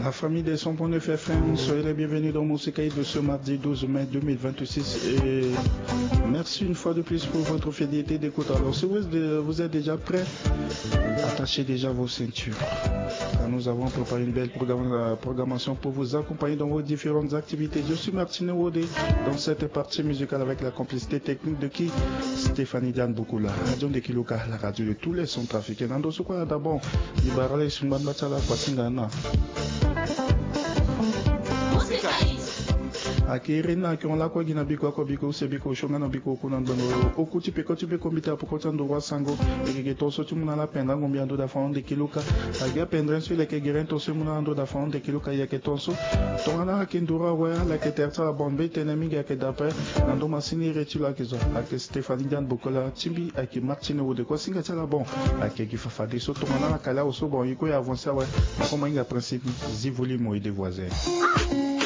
La famille des 100.9 FM, soyez les bienvenus dans mon sécaille de ce mardi 12 mai 2026 et merci une fois de plus pour votre fidélité d'écoute. Alors si vous êtes déjà prêts, attachez déjà vos ceintures. Car nous avons préparé une belle programmation pour vous accompagner dans vos différentes activités. Je suis Martine Wodé dans cette partie musicale avec la complicité technique de qui Stéphanie Diane Boukoula, radio de Kiloka, la radio de tous les sons trafiqués. Nando Soukwa d'abord, Ibarale Sumban Bachala Kwasingana. Akirina ki on la kwa gina biko kwa biko se biko shonga na biko kuna ndono okuti peko tipe kombita pokota ndo sango eke toso tumuna la pendra ngombi ando da fond de kiluka aga pendra sur le kegeren toso muna ando da fond de kiluka yake tonso tongana kindura wa la keterta la bombe tenemi yake dapre nando masini retula kizo ake Stéphanie Diane Boukola timbi ake Martine Wodé ko singa tala bon ake ki fafade so tongana la kala oso bon yiko ya avancer wa comme un principe zivoli moi des voisins.